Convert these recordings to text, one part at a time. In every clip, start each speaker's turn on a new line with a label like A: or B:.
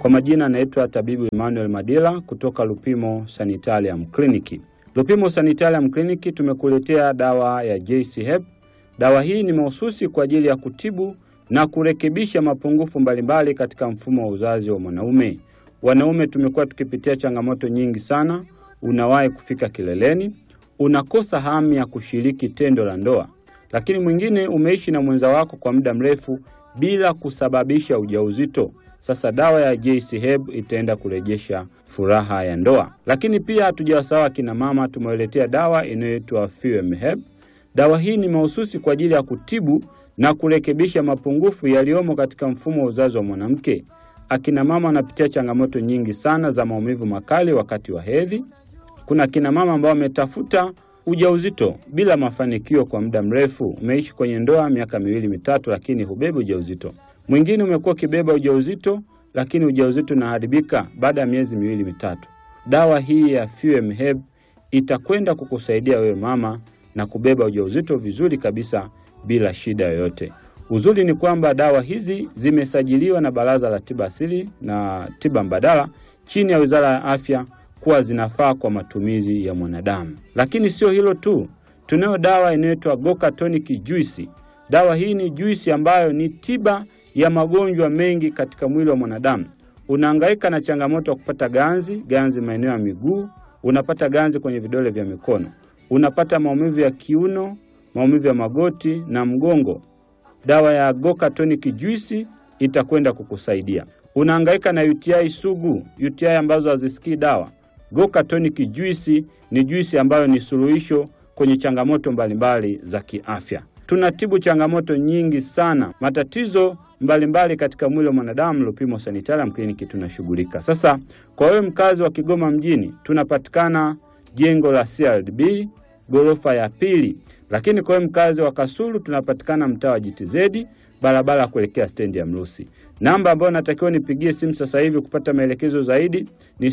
A: Kwa majina naitwa Tabibu Emmanuel Madila kutoka Lupimo Sanitarium Clinic. Lupimo Sanitarium Clinic tumekuletea dawa ya JC Hep. Dawa hii ni mahususi kwa ajili ya kutibu na kurekebisha mapungufu mbalimbali katika mfumo wa uzazi wa mwanaume. Wanaume tumekuwa tukipitia changamoto nyingi sana. Unawahi kufika kileleni, unakosa hamu ya kushiriki tendo la ndoa. Lakini mwingine umeishi na mwenza wako kwa muda mrefu bila kusababisha ujauzito. Sasa dawa ya JC Hep itaenda kurejesha furaha ya ndoa. Lakini pia hatujawasahau kina mama, tumewaletea dawa inayoitwa Fuem Hep. Dawa hii ni mahususi kwa ajili ya kutibu na kurekebisha mapungufu yaliyomo katika mfumo wa uzazi wa mwanamke. Akina mama wanapitia changamoto nyingi sana za maumivu makali wakati wa hedhi. Kuna kina mama ambao wametafuta ujauzito bila mafanikio kwa muda mrefu. Umeishi kwenye ndoa miaka 2-3 lakini hubeba ujauzito. Mwingine umekuwa ukibeba ujauzito lakini ujauzito unaharibika baada ya miezi 2-3. Dawa hii ya Fuem Hep itakwenda kukusaidia wewe mama na kubeba ujauzito vizuri kabisa bila shida yoyote. Uzuri ni kwamba dawa hizi zimesajiliwa na Baraza la Tiba Asili na Tiba Mbadala chini ya Wizara ya Afya kuwa zinafaa kwa matumizi ya mwanadamu. Lakini sio hilo tu, tunayo dawa inayoitwa Goka Tonic Juice. Dawa hii ni juisi ambayo ni tiba ya magonjwa mengi katika mwili wa mwanadamu. Unahangaika na changamoto ya kupata ganzi maeneo ya miguu, unapata ganzi kwenye vidole vya mikono, unapata maumivu ya kiuno, maumivu ya magoti na mgongo. Dawa ya Goka Tonic Juice itakwenda kukusaidia. Unahangaika na UTI sugu, UTI ambazo hazisikii dawa. Goka Tonic Juice ni juisi ambayo ni suluhisho kwenye changamoto mbalimbali za kiafya. Tunatibu changamoto nyingi sana, matatizo mbalimbali katika mwili wa mwanadamu. Lupimo Sanitarium Clinic tunashughulika. Sasa kwa wewe mkazi wa Kigoma mjini, tunapatikana jengo la CRDB ghorofa ya 2. Lakini kwa wewe mkazi wa Kasulu tunapatikana mtaa wa GTZ barabara kuelekea stendi ya Mrusi. Namba ambayo natakiwa nipigie simu sasa hivi kupata maelekezo zaidi ni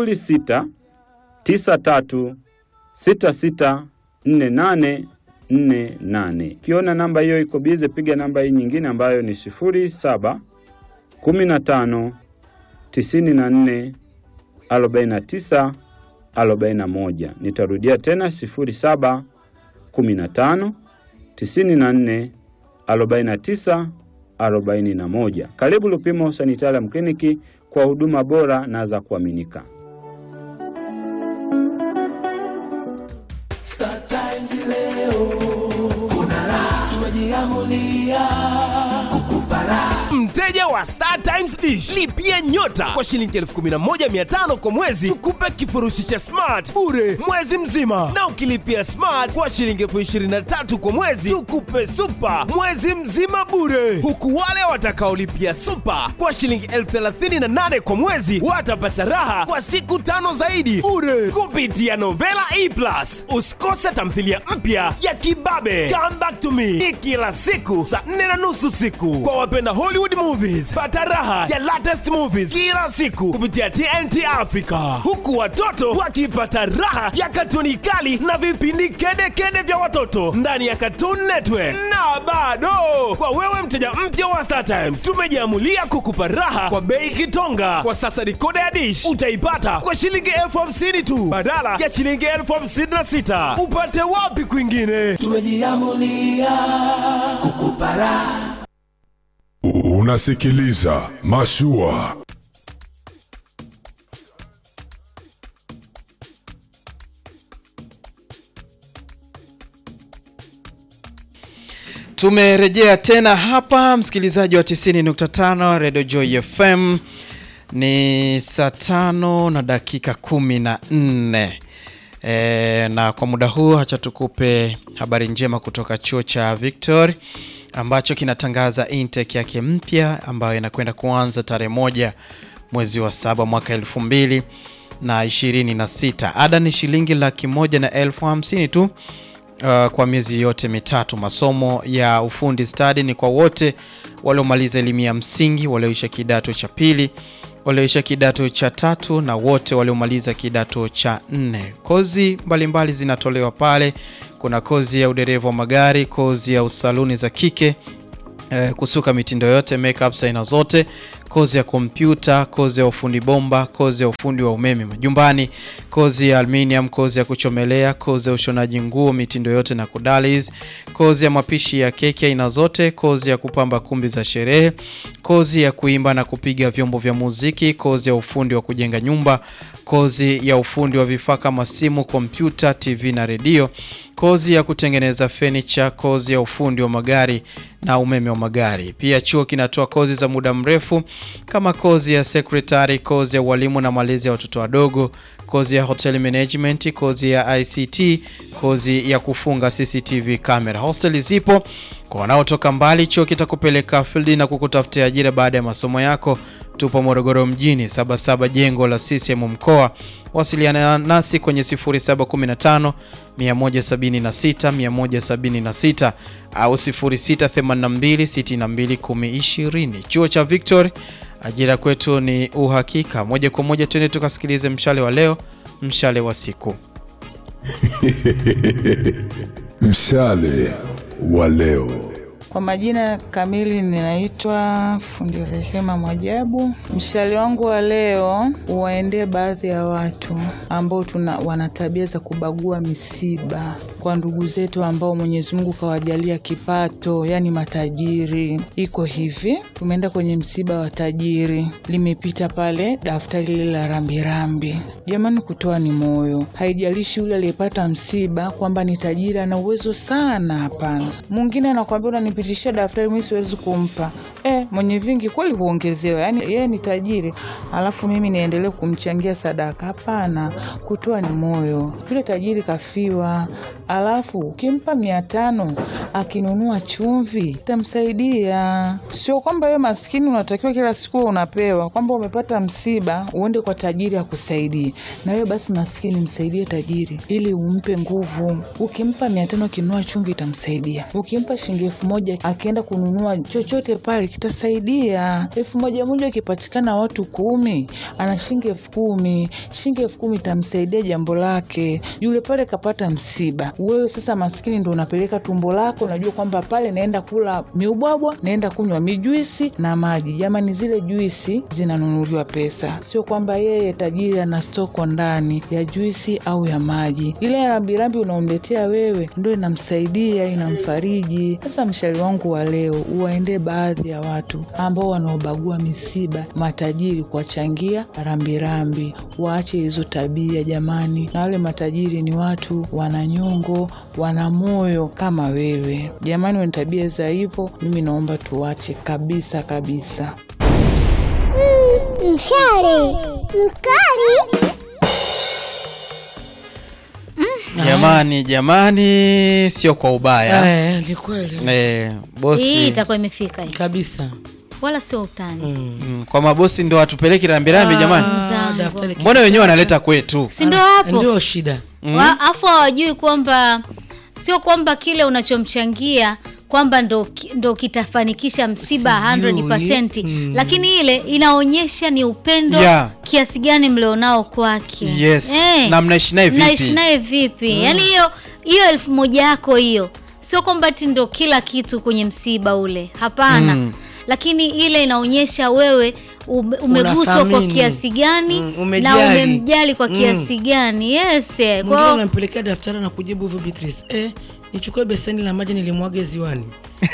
A: 0693664848. Kiona namba hiyo iko bize, piga namba hii nyingine ambayo ni 0715944941. Nitarudia tena 0715944941. Karibu Lupimo Sanitarium Clinic kwa huduma bora na za kuaminika.
B: Star Times leo kuna raha, tumejiamulia kukupa raha.
C: Mteja wa Star Times Dish, lipia nyota kwa shilingi 11,500 kwa mwezi, tukupe kifurushi cha smart bure mwezi mzima, na ukilipia smart kwa shilingi 23,000 kwa mwezi, tukupe super mwezi mzima bure, huku wale watakaolipia super kwa shilingi 38,000 kwa mwezi watapata raha kwa siku 5 zaidi bure kupitia Novela E+. Usikose tamthilia mpya ya Kibabe Come Back to Me, ni kila siku saa 4:30 usiku. Kwa wapenda Hollywood movies, pata raha ya latest movies kila siku kupitia TNT Africa, huku watoto wakipata raha ya katuni kali na vipindi kede vya watoto ndani ya Cartoon Network. Na bado kwa wewe mteja mpya wa Star Times, tumejiamulia kukupa raha kwa bei kitonga. Kwa sasa decoder ya dish utaipata kwa shilingi 50,000 tu badala ya shilingi 56,000. Upate wapi kwingine?
B: Tumejiamulia kukupa raha.
D: Unasikiliza Mashua.
E: Tumerejea tena hapa msikilizaji wa 90.5 Radio Joy FM. Ni saa 5 na dakika 14. Na kwa muda huu acha tukupe habari njema kutoka chuo cha Victory ambacho kinatangaza intake yake mpya ambayo inakwenda kuanza tarehe 1 mwezi wa 7 mwaka 2026. Ada ni shilingi 150,000 tu kwa miezi yote mitatu. Masomo ya ufundi stadi ni kwa wote waliomaliza elimu ya msingi, walioisha kidato cha pili, walioisha kidato cha tatu na wote waliomaliza kidato cha 4. Kozi mbalimbali zinatolewa pale. Kuna kozi ya udereva wa magari, kozi ya usaluni za kike, kusuka mitindo yote, makeup aina zote, kozi ya kompyuta, kozi ya ufundi bomba, kozi ya ufundi wa umeme majumbani, kozi ya aluminium, kozi ya kuchomelea, kozi ya ushonaji nguo mitindo yote na kudaliz, kozi ya mapishi ya keki aina zote, kozi ya kupamba kumbi za sherehe, kozi ya kuimba na kupiga vyombo vya muziki, kozi ya ufundi wa kujenga nyumba, kozi ya ufundi wa vifaa kama simu, kompyuta, TV na redio, kozi ya kutengeneza furniture, kozi ya ufundi wa magari na umeme wa magari. Pia chuo kinatoa kozi za muda mrefu kama kozi ya secretary, kozi ya walimu na malezi ya watoto wadogo, kozi ya hotel management, kozi ya ICT, kozi ya kufunga CCTV camera. Hostel zipo kwa wanaotoka mbali. Chuo kitakupeleka field na kukutafutia ajira baada ya masomo yako. Tupo Morogoro mjini, 77 jengo la CCM mkoa. Wasiliana nasi kwenye 0715 176 176 au 0682 62 1020. Chuo cha Victory, ajira kwetu ni uhakika. Moja kwa moja twende tukasikilize mshale wa leo, mshale wa siku.
D: Mshale wa leo.
F: Kwa majina kamili ninaitwa Fundi Rehema Mwajabu. Mshale wangu wa leo uwaendee baadhi ya watu ambao wana tabia za kubagua misiba kwa ndugu zetu ambao Mwenyezi Mungu kawajalia kipato, yani matajiri. Iko hivi, tumeenda kwenye msiba wa tajiri, limepita pale daftari lile la rambirambi. Jamani, kutoa ni moyo. Haijalishi yule aliyepata msiba kwamba ni tajiri ana uwezo sana, hapana. Mwingine anakuambia unanipitisha daftari mimi siwezi kumpa. Mwenye vingi kweli huongezewa. Yani yeye ni tajiri alafu mimi niendelee kumchangia sadaka. Hapana, kutoa ni moyo. Yule tajiri kafiwa, alafu ukimpa 500 akinunua chumvi itamsaidia. Sio kwamba wewe maskini unatakiwa kila siku unapewa, kwamba umepata msiba uende kwa tajiri akusaidie. Na wewe basi maskini msaidie tajiri ili umpe nguvu. Ukimpa 500 akinunua chumvi itamsaidia. Ukimpa shilingi 1000 akienda kununua chochote pale kitasaidia. 1000 ikipatikana watu 10 ana shilingi 10,000. Shilingi 10,000 itamsaidia jambo lake. Yule pale kapata msiba. Wewe sasa maskini ndio unapeleka tumbo lako, unajua kwamba pale naenda kula miubwabwa, naenda kunywa mijuisi na maji. Jamani, zile juisi zinanunuliwa pesa. Sio kwamba yeye tajiri ana stoko ndani ya juisi au ya maji. Ile rambirambi unaomletea wewe ndio inamsaidia, inamfariji. Sasa mshale wangu wa leo uwaendee baadhi ya watu ambao wanaobagua misiba matajiri kuwachangia rambirambi. Waache hizo tabia jamani. Na wale matajiri ni watu wana nyongo, wana moyo kama wewe. Jamani, wana tabia za hivyo, mimi naomba tuache kabisa kabisa.
G: Mshale mkali.
E: Jamani, sio kwa ubaya.
H: Ni kweli.
E: Bosi.
I: Hii itakuwa imefika hii.
H: Kabisa.
I: Wala sio utani.
E: Kwa mabosi ndio watupeleke rambirambi jamani. Mbona wenyewe wanaleta kwetu?
I: Si ndio hapo?
H: Ndio shida.
I: Afu hawajui kwamba sio kwamba kile unachomchangia kwamba ndo kitafanikisha msiba 100%. Lakini ile inaonyesha ni upendo kiasi gani mlionao kwake.
E: Yes. Na mnaishi naye vipi?
I: Yaani hiyo 1000 yako hiyo sio kwamba ndo kila kitu kwenye msiba ule. Hapana. Lakini ile inaonyesha wewe umeguswa kwa kiasi gani na umemjali kwa kiasi gani. Yes.
H: Kwa hiyo unampelekea daftari na kujibu hivyo Beatrice. Nichukue beseni la maji nilimwage ziwani.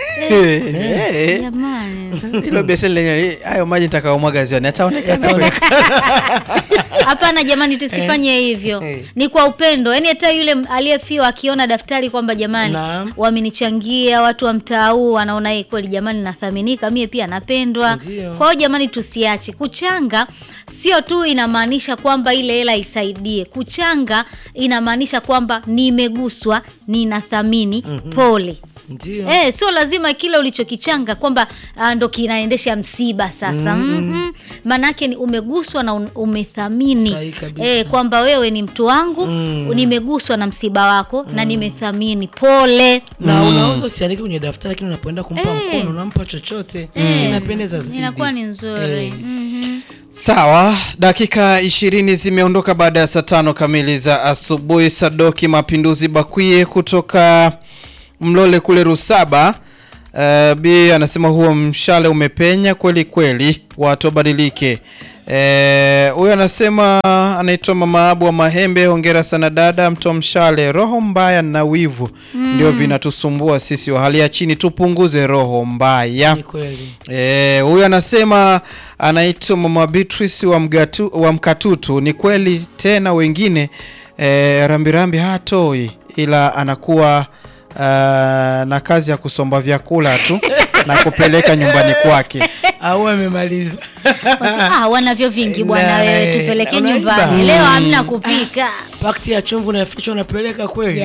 I: Jamani.
E: Hilo beseni lenye hayo maji nitakaomwaga ziwani ataonekana.
I: Hapana jamani, tusifanye hivyo. Ni kwa upendo. Yaani hata yule aliyefiwa akiona daftari kwamba jamani wamenichangia watu wa mtaa huu, wanaona yeye kweli jamani nathaminika, mimi pia napendwa. Kwa hiyo jamani tusiache kuchanga. Sio tu inamaanisha kwamba ile hela isaidie. Kuchanga inamaanisha kwamba nimeguswa, ninathamini, pole.
H: Ndio.
I: Sio lazima kile ulichokichanga kwamba ndo kinaendesha msiba sasa. Manake ni umeguswa na umethamini. Kwamba wewe ni mtu wangu, nimeguswa na msiba wako na nimethamini, pole.
H: Na unaweza usiandike kwenye daftari, lakini unapoenda kumpa mkono unampa chochote, inapendeza zaidi.
I: Inakuwa ni nzuri.
E: Sawa, dakika 20 zimeondoka baada ya saa 5 kamili za asubuhi. Sadoki Mapinduzi Bakwie kutoka Mlole kule Rusaba B anasema huo mshale umepenya kweli kweli, watu wabadilike. Huyo anasema anaitwa Mama Abu wa Mahembe, hongera sana dada, mto mshale, roho mbaya na wivu ndio vinatusumbua sisi wa hali ya chini, tupunguze roho mbaya.
H: Ni kweli.
E: Huyo anasema anaitwa Mama Beatrice wa Mkatutu, ni kweli tena wengine rambirambi hatoi, ila anakuwa na kazi ya kusomba vyakula tu na kupeleka nyumbani kwake.
H: Au amemaliza.
I: Wanavyo vingi bwana, wewe tupeleke nyumbani. Leo hamna kupika.
H: Pakti ya chumvi na ficho napeleka kweli.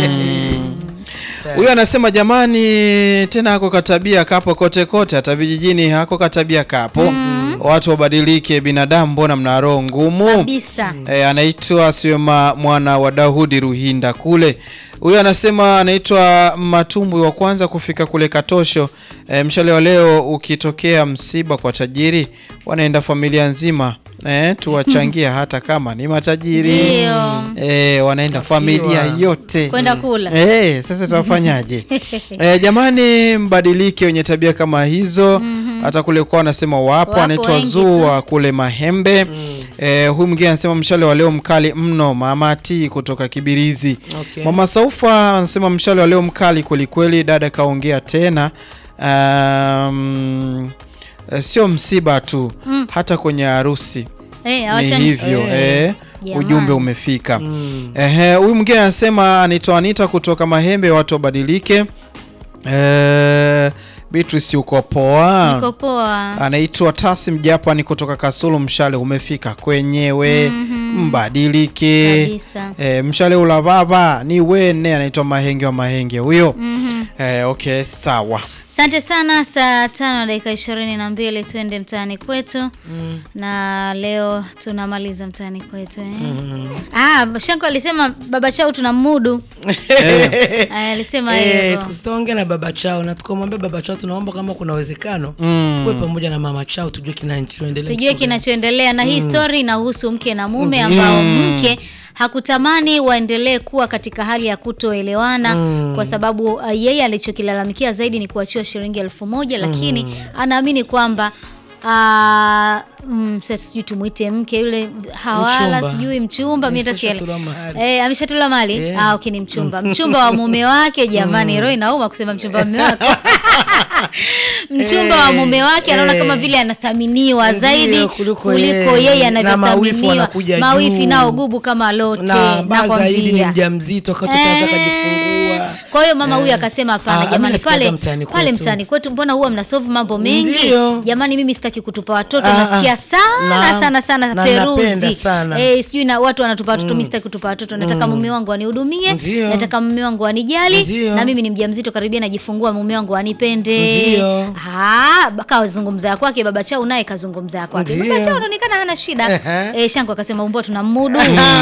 E: Huyo anasema jamani, tena hako katabia kapo kote kote, hata vijijini hako katabia kapo. Watu wabadilike, binadamu mbona mna roho ngumu
I: kabisa.
E: Anaitwa Sioma mwana wa Daudi Ruhinda kule. Huyo anasema anaitwa Matumbu wa kwanza kufika kule Katosho. Mshale wa leo ukitokea msiba kwa tajiri, wanaenda familia nzima. Tuwachangia hata kama ni matajiri. Wanaenda familia yote
I: kwenda kula.
E: Sasa tuwafanyaje? Jamani, mbadilike wenye tabia kama hizo. Hata kule kwa anasema wapo, anaitwa Zua kule Mahembe. Huyu mwingine anasema mshale wa leo mkali mno, Mama T kutoka Kibirizi. Mama Saufa anasema mshale wa leo mkali kweli kweli, dada kaongea tena. Sio msiba tu, hata kwenye harusi ni hivyo. Ujumbe umefika. Huyu mwingine anasema anaitwa Anita kutoka Mahembe, watu wabadilike. Beatrice uko poa?
I: Niko poa.
E: Anaitwa Tasim Japan kutoka Kasulu, mshale umefika kwenyewe. Mbadilike kabisa. Mshale ula baba ni wene, anaitwa Mahenge wa Mahenge huyo. Okay, sawa.
I: Asante sana. Saa 5:22 tuende mtaani kwetu. Na leo tunamaliza mtaani kwetu. Shanko alisema baba chao tunamudu. Alisema hivyo.
H: Tutaongea na baba chao na tukamwambia baba chao tunaomba kama kuna uwezekano wewe pamoja na mama chao tujue kinachoendelea.
I: Tujue kinachoendelea na hii story inahusu mke na mume ambao mke hakutamani waendelee kuwa katika hali ya kutoelewana kwa sababu yeye alichokilalamikia zaidi ni kuachiwa shilingi 1,000, lakini anaamini kwamba sasa sijui tumuite mke yule hawala sijui mchumba mimi hata ameshatola mali. Okay, ni mchumba wa mume wake. Jamani, roho inauma kusema mchumba wa mume wake. Mchumba wa mume wake anaona kama vile anathaminiwa zaidi kuliko yeye anavyothaminiwa. Mawifi nao gubu kama lote
H: na zaidi ni mjamzito katokaanza kujifungua.
I: Kwa hiyo mama huyu akasema hapana jamani, pale mtaani kwetu mbona huwa mnasolve mambo mengi? Jamani, mimi sitaki kutupa watoto, nasikia sana Feruzi. Sijui na watu wanatupa watoto, mimi sitaki kutupa watoto. Nataka mume wangu anihudumie, nataka mume wangu anijali, na mimi ni mjamzito karibia najifungua, mume wangu anipende. Kazungumza kwake baba chao, naye kazungumza kwake. Baba chao anaonekana hana shida. Shanko akasema mbona tunamudu.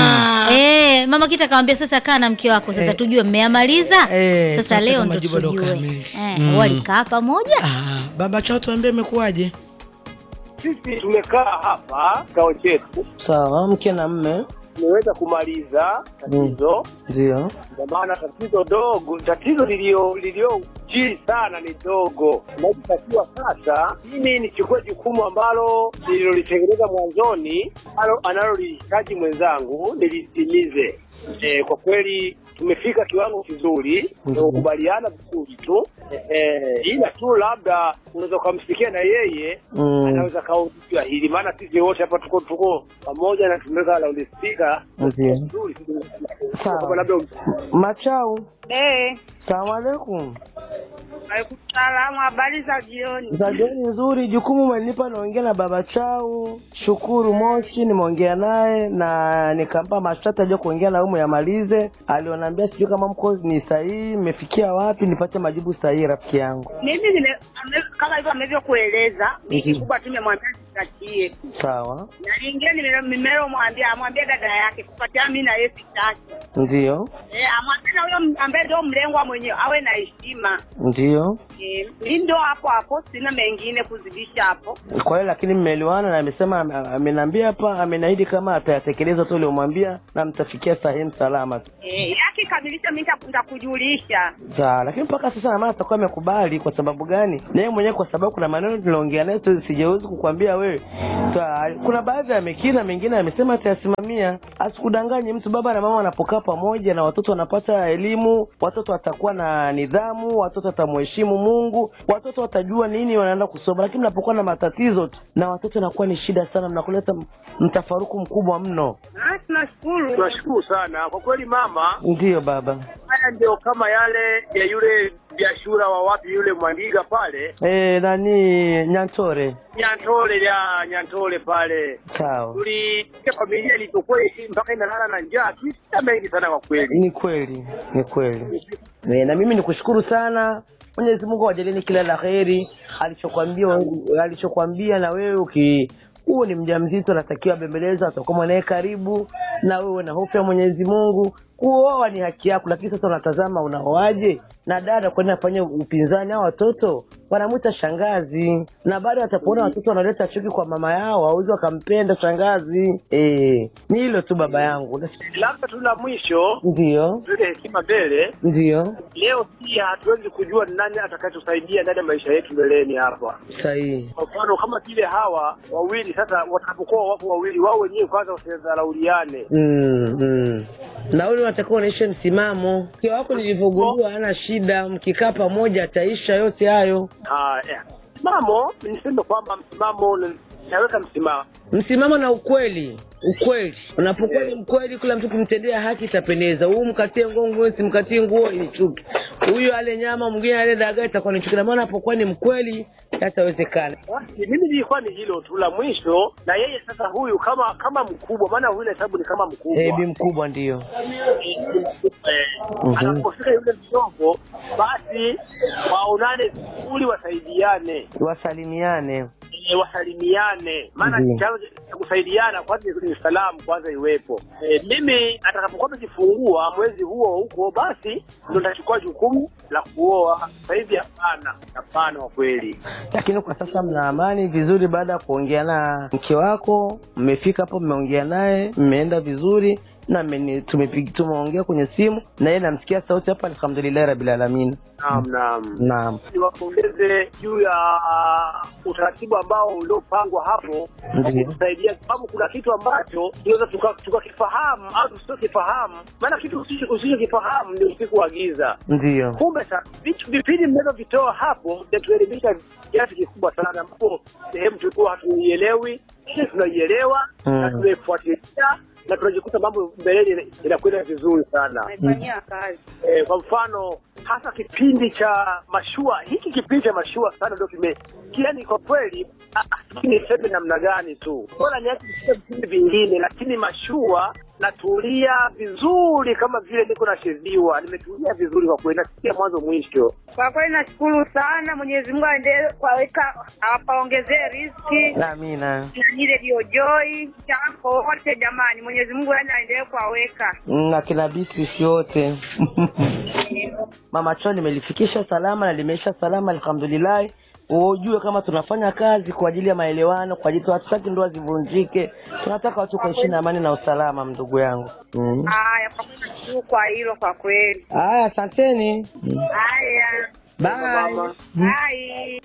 I: Mama Kita akamwambia sasa kaa na mke wako sasa tujue mmeamaliza. Sasa leo ndo tujue. Walikaa pamoja.
H: Baba chao tuambie imekuaje?
J: Sisi tumekaa hapa kao chetu.
H: Sawa, mke na mme
J: tumeweza kumaliza tatizo.
H: Ndio.
J: Kwa maana tatizo lilio jii sana ni dogo. Naitakiwa sasa mimi nichukue jukumu ambalo nililolitengeneza mwanzoni, analolihitaji mwenzangu nilitimize. Kwa kweli tumefika kiwango kizuri, tunakubaliana vizuri tu. Ila tu labda unaweza kumsikia na yeye anaweza kaujua hili, maana sisi wote hapa tuko pamoja na tumeweza loud speaker vizuri. Sawa, labda
K: Machao.
J: Salamu alaykum.
K: Alaykum salaam, habari za jioni.
J: Za jioni nzuri. Jukumu umenipa naongea na baba chao Shukuru Moshi, nimeongea naye na nikampa mashtaka aje kuongea na wewe yamalize. Alioniambia sijui kama mko ni sahihi, mmefikia wapi nipate majibu sahihi rafiki yangu.
K: Mimi kama hivyo amevyokueleza, mimi kubwa tumemwambia nitakie.
J: Sawa.
K: Na lingine amwambia dada yake kupatia mimi na yeye sitaki.
J: Ndio.
K: Amwambia huyo ambaye ndio mlengwa mwenyewe awe na heshima.
J: Ndio.
K: Ndio hapo sina mengine kuzidisha hapo.
J: Kwa hiyo lakini mmeelewana na amesema ameniambia hapa amenaahidi kama atatekeleza tu aliyomwambia na mtafikia sehemu salama.
K: Yake nikikamilisha mimi nitakujulisha.
L: Sawa, lakini mpaka sasa na maana atakuwa amekubali kwa sababu gani? Na yeye mwenyewe kwa sababu kuna maneno tuliongea naye sijawezi kukuambia wewe. Sawa, kuna baadhi amekiri na mengine amesema atayasimamia. Asikudanganye mtu, baba na mama wanapokaa pamoja na watoto wanapata elimu, watoto watakuwa na nidhamu, watoto watamheshimu Mungu, watoto watajua nini wanaenda kusoma. Lakini mnapokuwa na matatizo na watoto inakuwa ni shida sana, mnakuleta mtafaruku mkubwa mno.
K: Tunashukuru.
J: Tunashukuru sana. Kwa kweli mama.
L: Ndio baba.
J: Haya ndio kama yale ya yule biashara wa wapi yule Mwandiga pale.
L: Nani Nyantore.
J: Nyantore pale.
L: Sawa.
J: Tulikia familia ilitokuwa mpaka inalala na njaa. Kisa mengi sana kwa kweli.
L: Ni kweli. Na mimi nikushukuru sana. Mwenyezi Mungu awajalie kila la kheri. Alichokuambia na wewe huo ni mjamzito natakiwa bembeleza atakuwa mwanae karibu na wewe na hofu ya Mwenyezi Mungu. Kuoa ni haki yako, lakini sasa unatazama unaoaje? Na dada kwenda kufanya upinzani, hao watoto wanamuita shangazi, na baada atapoona watoto wanaleta chuki kwa mama yao hawezi wakampenda shangazi. Ni hilo tu baba yangu.
J: Labda tuna mwisho.
L: Ndio.
J: Tule hekima mbele.
L: Ndio.
J: Leo pia hatuwezi kujua nani atakayetusaidia ndani ya maisha yetu mbeleni hapa.
L: Sahihi.
J: Kwa mfano kama vile hawa wawili sasa watakapokuwa wapo wawili wao wenyewe kwanza wasidharauliane.
L: Na ule unatakiwa unaisha msimamo. Kwa wako nilivyogundua hana shida, mkikaa pamoja ataisha yote hayo.
J: Msimamo, niseme kwamba msimamo naweka msimamo
L: na ukweli. Unapokuwa ni mkweli, kila mtu kumtendea haki itapendeza. Huyu mkatie nguo, simkatie nguo ni chuki. Huyu ale nyama, mwingine ale dagaa, itakuwa ni chuki. Na maana unapokuwa ni mkweli hatawezekana.
J: Mimi nilikuwa ni hilo tu la mwisho, na yeye sasa huyu kama mkubwa, maana huyu hesabu ni kama mkubwa.
L: Bi mkubwa ndio.
J: Anapofika yule mdogo basi waonane ili wasaidiane. Wasalimiane. Maana chanzo cha kusaidiana kwanza ni salamu kwanza iwepo. Mimi atakapokuwa kujifungua mwezi huo huko basi ndio nitachukua jukumu la kuoa. Sasa hivi hapana kwa kweli.
L: Lakini kwa sasa mna amani vizuri baada ya kuongea na mke wako, mmefika hapo mmeongea naye, mmeenda vizuri na tumeongea kwenye simu na yeye namsikia sauti hapa, alhamdulillah rabbil alamin. Naam.
J: Niwapongeze juu ya utaratibu ambao uliopangwa hapo kusaidia, sababu kuna kitu ambacho tunaweza tukakifahamu au tusikifahamu. Maana kitu usichokifahamu ni usiku wa giza.
L: Ndio.
J: Kumbe sasa vipindi mnavyotoa hapo vinatuelimisha kiasi kikubwa sana, ambapo sehemu tulikuwa hatuielewi, sisi tunaielewa na tunaifuatilia na tunajikuta mambo mbeleni inakwenda vizuri sana.
K: Naifanyia kazi.
J: Kwa mfano hasa kipindi cha mashua, kipindi cha mashua sana ndio yani kwa kweli niseme namna gani tu. Bora niache vipindi vingine, lakini mashua natulia vizuri kama vile niko na sheziwa. Nimetulia vizuri kwa kweli, nasikia mwanzo mwisho.
K: Kwa kweli nashukuru sana. Mwenyezi Mungu aendelee kuweka, awaongezee riziki.
L: Amina.
K: Na ile ndio joy chako wote jamani. Mwenyezi Mungu aendelee kuwaweka.
L: Na kila bisi yote. Mama Choni nimelifikisha salama na limeisha salama alhamdulillah. Ujue kama tunafanya kazi kwa ajili ya maelewano, kwa ajili hatutaki ndoa zivunjike. Tunataka watu kuishi na amani na usalama, ndugu yangu.
K: Haya, kwa hilo kwa kweli.
L: Haya, asanteni.
K: Haya. Bye.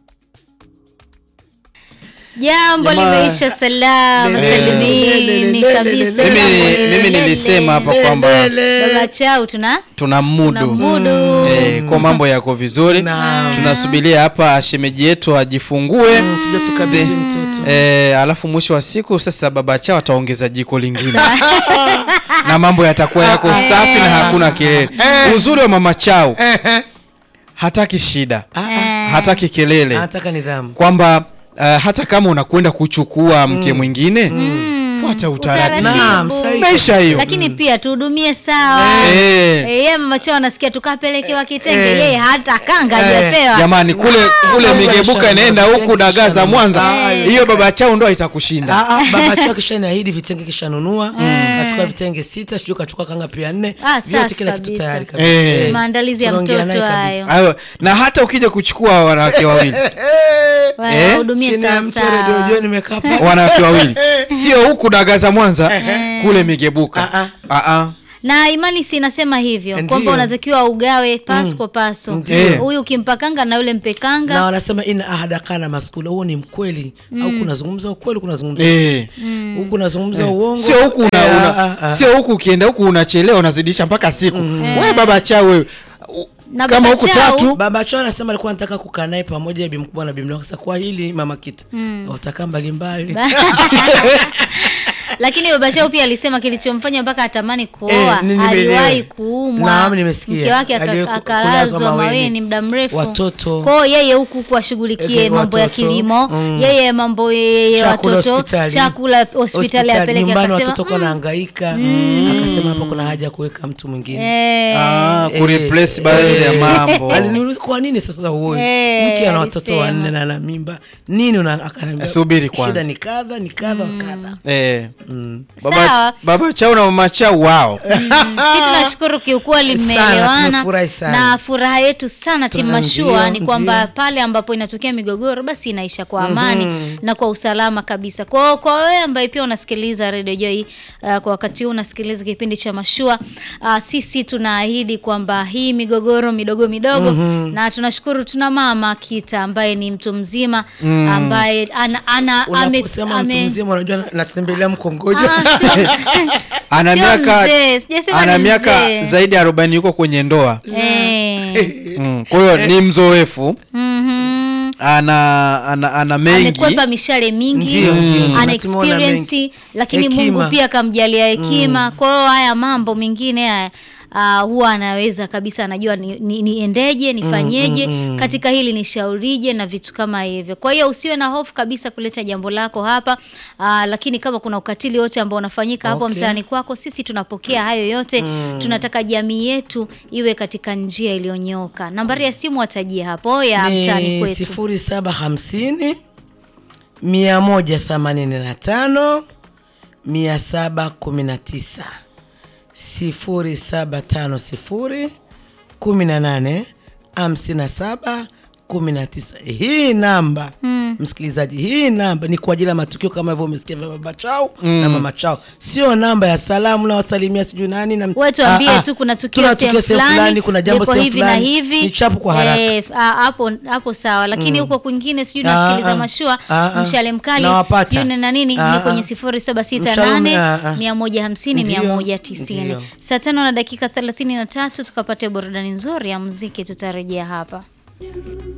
I: Jambo limeisha salama salimini kabisa.
E: Mimi nilisema hapa kwamba
I: Baba Chao
E: tuna mudu. Kwa mambo yako vizuri. Tunasubiria hapa shemeji yetu ajifungue.
H: Tuje tukabidhi mtoto.
E: Alafu mwisho wa siku sasa Baba Chao ataongeza jiko lingine. Na mambo yatakuwa yako safi na hakuna kelele. Uzuri wa Mama Chao hataki shida. Hataki kelele.
H: Anataka nidhamu.
E: Kwamba hata kama unakwenda kuchukua mke mwingine fuata utaratibu. Maisha hiyo.
I: Lakini pia tuhudumie sawa. Yeye Mama Chao anasikia tukapelekewa kitenge, yeye hata kanga hajapewa.
E: Jamani kule migebuka inaenda huku Dagaza Mwanza. Hiyo Baba Chao ndo itakushinda.
H: Baba Chao kishaniahidi vitenge kishanunua. Kachukua vitenge 6, sio kachukua kanga pia 4. Vyote kila kitu tayari kabisa.
I: Maandalizi ya mtoto hayo.
E: Na hata ukija kuchukua wanawake wawili.
I: Hudumie sawa.
E: Wanawake wawili. Sio huku Dagaza Mwanza, kule migebuka.
I: Na imani si inasema hivyo kwamba unatakiwa ugawe paso kwa paso. Huyu ukimpakanga na yule mpekanga.
H: Na wanasema ina ahadakana maskula. Huo ni mkweli au kunazungumza ukweli, kunazungumza huku unazungumza uongo.
E: Sio huku ukienda huku unachelewa unazidisha mpaka siku. Wewe baba chao wewe. Kama huku tatu
H: baba chao anasema alikuwa anataka kukaa naye pamoja bibi mkubwa na bibi mdogo. Sasa kwa hili mama Kita utakaa mbali.
I: Lakini baba chao pia alisema kilichomfanya mpaka atamani kuoa, aliwahi kuumwa. Mke wake akalazwa maweni muda mrefu.
H: Watoto.
I: Kwa yeye huku kuwashughulikie mambo ya kilimo, yeye mambo ya watoto, chakula hospitali apeleke,
H: nyumbani watoto kwa nahangaika. Akasema hapa kuna haja kuweka mtu mwingine.
E: Ku replace baadhi ya mambo.
H: Aliniuliza kwa nini sasa wewe mke ana watoto 4 na ana mimba. Nini akaniambia
E: subiri kwanza.
H: Shida ni kadha wakadha.
E: Baba chao na mama chao wao.
I: Sisi tunashukuru kiukweli mmeelewana. Na furaha yetu sana timu Mashua ni kwamba pale ambapo inatokea migogoro basi inaisha kwa amani na kwa usalama kabisa. Kwa wewe ambaye pia unasikiliza Radio Joy kwa wakati huu unasikiliza kipindi cha Mashua, sisi tunaahidi kwamba hii migogoro midogo na tunashukuru tuna mama Kita ambaye ni mtu mzima ambaye
H: kusema mtu mzima unajua natembelea mkongojo.
E: Ana miaka zaidi ya 40 yuko kwenye ndoa. Kwa hiyo ni mzoefu. Ana mengi.
I: Amekwepa mishale mingi. Ana experience lakini Mungu pia akamjalia hekima. Kwa hiyo haya mambo mengine haya huwa anaweza kabisa, anajua niendeje, nifanyeje katika hili, nishaurije na vitu kama hivyo. Kwa hiyo usiwe na hofu kabisa kuleta jambo lako hapa. Lakini kama kuna ukatili wote ambao unafanyika hapo mtaani kwako, sisi tunapokea hayo yote. Tunataka jamii yetu iwe katika njia iliyonyooka. Nambari ya simu atajia hapo ya mtaani kwetu
H: 0750 185 719 0750 18 57 19. Hii namba msikilizaji, hii namba ni kwa ajili ya matukio kama hivyo umesikia baba chao na mama chao. Sio namba ya salamu na wasalimia sijui nani na
I: wewe tuambie tu kuna tukio fulani,
H: kuna jambo
I: hivi na hivi.
H: Ni chapu kwa haraka.
I: Hapo sawa, lakini huko kwingine sijui nasikiliza Mashua mshale mkali sijui na nini ni kwenye 0768 150 190. Saa 5:33 tukapate burudani nzuri ya muziki, tutarejea hapa.